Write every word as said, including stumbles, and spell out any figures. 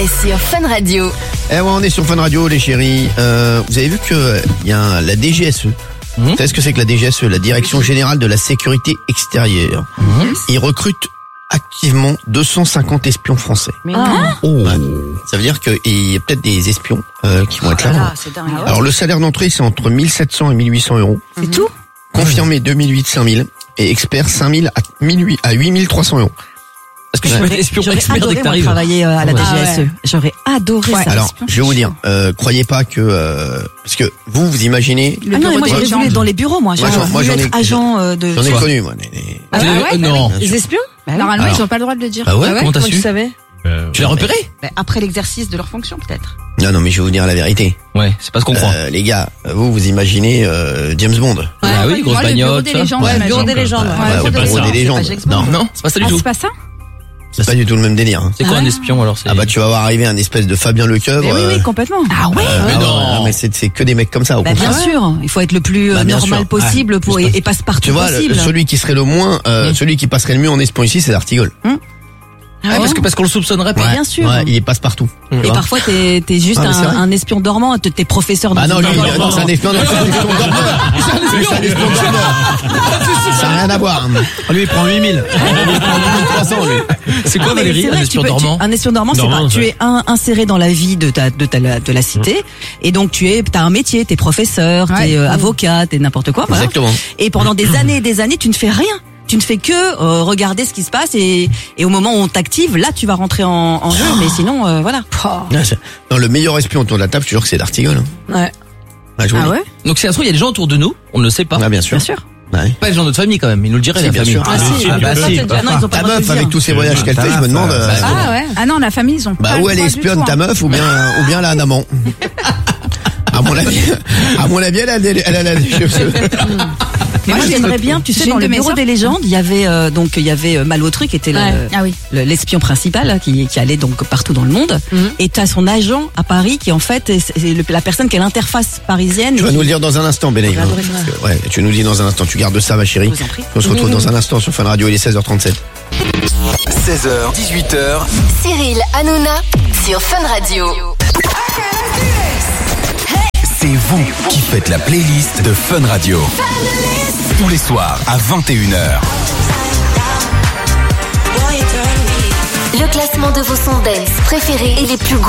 est sur Fun Radio. Eh ouais, on est sur Fun Radio, les chéris. Euh, vous avez vu que il y a un- la D G S E. Mmh. Vous savez ce que c'est que la D G S E, la Direction Générale de la Sécurité Extérieure. Mmh. Ils recrutent activement deux cent cinquante espions français. Mais non. Oh. Ouais. Ça veut dire qu'il y a peut-être des espions euh, qui vont être là. Ah, c'est dingue. Alors le salaire d'entrée, c'est entre mille sept cents et mille huit cents euros. C'est tout. Confirmé deux mille huit, cinq mille. Et expert cinq mille à mille huit à huit mille trois cents euros. Est-ce que je peux être espion J'aurais expert dès adoré que moi, t'arrives? travailler euh, à la Ouais. D G S E. Ah ouais. J'aurais adoré Ouais. ça. Alors, je vais vous dire, euh, croyez pas que... Euh, parce que vous, vous imaginez... Ah non, mais moi j'aurais voulu être dans les bureaux, moi. Moi, J'aurais j'en- moi, voulu j'en ai- être agent euh, de. J'en ai Soit. connu, moi. les- les- Ah Tu- ouais, euh, non. Les espions Bah oui. Normalement, Alors. ils ont pas le droit de le dire. Ah ouais, comment t'as Comment tu su savais Tu l'as repéré? Bah, après l'exercice de leur fonction, peut-être. Non, non, mais je vais vous dire la vérité. Ouais, c'est pas ce qu'on croit. Euh, les gars, vous, vous imaginez euh, James Bond. Ah oui, grosse Moi, le bureau bagnole, des ça. légendes, Ouais, j'imagine. bureau des légendes. Ouais, Ouais, ouais, bureau au des bureau légendes, des c'est pas légendes. James Bond. Non, non, c'est pas ça du Ah, tout. c'est pas ça C'est pas du tout le même délire. Hein. C'est quoi un espion alors? C'est- Ah bah tu vas voir arriver un espèce de Fabien Lecoeuvre. Mais oui, euh, oui, complètement. Ah ouais euh, Mais ah ouais, non. ah, mais c'est c'est que des mecs comme ça. Au Bah, bien contraire. sûr, il faut être le plus euh, Bah, bien normal sûr. possible pour et, et passe-partout Tu vois, le- possible. celui qui serait le moins, euh, celui qui passerait le mieux en espion ici, c'est D'Artigol. Ah ouais, parce que parce qu'on le soupçonnerait pas. Ouais. Bien sûr. Ouais, il est passe-partout. tu Et vois. parfois t'es t'es juste Ah, mais c'est un, vrai. un espion dormant, t'es t'es professeur dans Ah non, une lui, école. non, c'est un espion, non, c'est un espion dormeur. C'est un espion dormeur. Ça n'a rien à voir. Lui, il prend huit mille. Il prend huit mille trois cents, lui. C'est Ah, quoi mais Valérie, c'est vrai un que tu espion peux- tu- dormant? Un espion dormant, c'est Dormant, pas. Tu ouais. es un, inséré dans la vie de ta de ta de la cité, et donc tu es t'as un métier, t'es professeur, Ouais. t'es euh, avocat, t'es n'importe quoi. Voilà. Exactement. Et pendant des années et des années, tu ne fais rien. Tu ne fais que euh, regarder ce qui se passe et, et au moment où on t'active, là tu vas rentrer en, en jeu, mais sinon euh, voilà. Ouais, c'est- Non, le meilleur espion autour de la table, je te jure que c'est D'Artigol. hein. Ouais. Ouais, je vous Ah le dis. ouais, Donc c'est à ce il y a des gens autour de nous, on ne le sait pas. Ah, bien sûr. bien sûr. Ouais. Pas les gens de notre famille quand même, ils nous le diraient Si, la bien famille. sûr. Ah, si, Ah bah toi, si. t'as déjà- non, ils ont pas Ta le droit de meuf, le avec dire. tous ces voyages qu'elle fait, je me demande. euh, Ah ouais. Ah non, la famille, ils ont Bah pas où le elle droit est du espionne tout, ta hein. meuf ou bien ou bien elle a un amant. À mon avis, à mon avis, elle a des, elle a des choses. Mais moi j'aimerais bien, tu sais, J'ai dans une le de mes bureau sœurs. des légendes, il y avait euh, donc il y avait euh, Malotru qui était le- Ouais. Ah oui. le- l'espion principal là, qui, qui allait donc partout dans le monde. Mhm. Et tu as son agent à Paris qui en fait est, c'est le- la personne qui est l'interface parisienne. Tu et vas qui- nous le dire dans un instant, Benaïm. J'aurais adoré Parce ça. que, Ouais, tu nous le dis dans un instant. Tu gardes ça, ma chérie. Je vous en prie. On se retrouve dans un instant sur Fun Radio. Il est seize heures trente-sept. seize heures, dix-huit heures. Cyril Hanouna sur Fun Radio. C'est vous qui faites la playlist de Fun Radio. Tous les soirs à vingt et une heures. Le classement de vos sons dance préférés et les plus